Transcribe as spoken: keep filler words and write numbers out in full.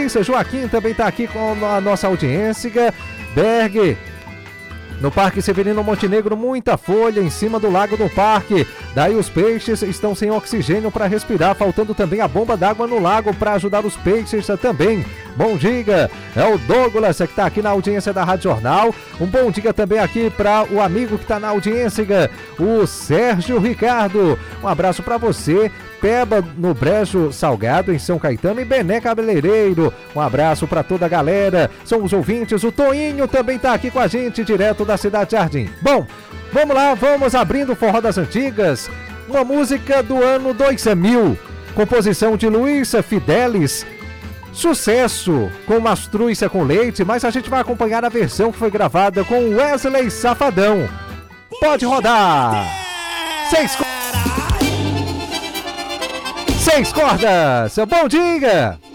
Luísa Joaquim também está aqui com a nossa audiência. Berg, no Parque Severino Montenegro, muita folha em cima do lago do parque. Daí os peixes estão sem oxigênio para respirar, faltando também a bomba d'água no lago para ajudar os peixes também. Bom dia, é o Douglas que está aqui na audiência da Rádio Jornal. Um bom dia também aqui para o amigo que está na audiência, o Sérgio Ricardo. Um abraço para você. Peba no Brejo Salgado, em São Caetano, e Bené Cabeleireiro. Um abraço para toda a galera. São os ouvintes. O Toinho também está aqui com a gente, direto da Cidade Jardim. Bom, vamos lá, vamos abrindo o Forró das Antigas. Uma música do ano dois mil. Composição de Luísa Fidelis. Sucesso com Mastrúcia com Leite, mas a gente vai acompanhar a versão que foi gravada com Wesley Safadão. Pode rodar! Seis, Seis cordas! Bom dia!